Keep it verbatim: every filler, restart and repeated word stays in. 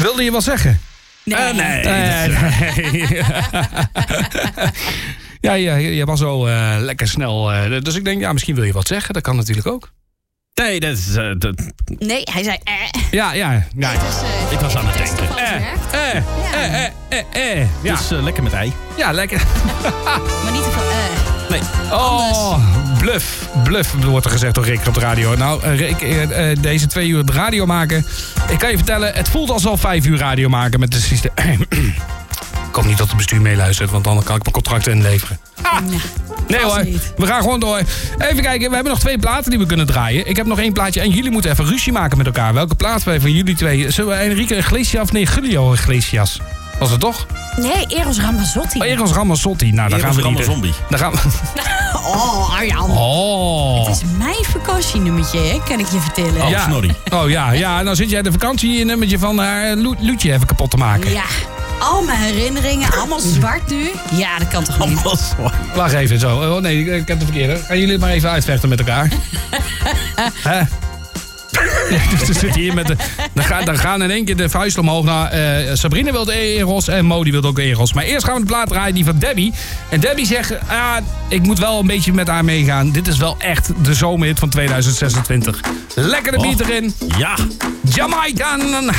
Wilde je wat zeggen? Nee. Uh, nee. Uh, nee. ja, je, je was zo uh, lekker snel. Uh, dus ik denk, ja, misschien wil je wat zeggen. Dat kan natuurlijk ook. Nee, dat is... Uh, dat... Nee, hij zei... Eh. Ja, ja. ja. Nee, dus, uh, ik was aan het denken. Eh, eh, eh, eh, eh, eh. Ja. Dus uh, lekker met ei. Ja, lekker. Maar niet te veel... Uh. Nee. Oh, bluff. Bluff wordt er gezegd door Rick op de radio. Nou, Rick, uh, uh, deze twee uur radio maken. Ik kan je vertellen, het voelt als al vijf uur radio maken met het systeem. Ik hoop niet dat het bestuur meeluistert, want dan kan ik mijn contracten inleveren. Ah! Nee hoor, we gaan gewoon door. Even kijken, we hebben nog twee platen die we kunnen draaien. Ik heb nog één plaatje en jullie moeten even ruzie maken met elkaar. Welke plaat van jullie twee? Zullen we Enrique Iglesias of nee, Julio Iglesias? Was het toch? Nee, Eros Ramazzotti. Oh, Eros Ramazzotti. Nou, daar Eros gaan we niet. Zombie. Daar gaan we. Oh, Arjan. Oh. Het is mijn vakantienummertje, hè? Kan ik je vertellen. Oh, ja. Snorri. Oh ja, ja. Nou zit jij de vakantie een nummertje van haar Loetje even kapot te maken. Ja. Al mijn herinneringen, allemaal zwart nu. Ja, dat kan toch niet? Allemaal zwart. Wacht even zo. Oh nee, ik heb de verkeerde. Gaan jullie het maar even uitvechten met elkaar. Hè? Dus er zit hier met de, dan, gaan, dan gaan in één keer de vuist omhoog naar uh, Sabrina wil Eros en Modi wil ook Eros. Maar eerst gaan we de plaat draaien, die van Debbie. En Debbie zegt, ah, ik moet wel een beetje met haar meegaan. Dit is wel echt de zomerhit van tweeduizend zesentwintig. Lekker de beat oh, erin. Ja. Jamaican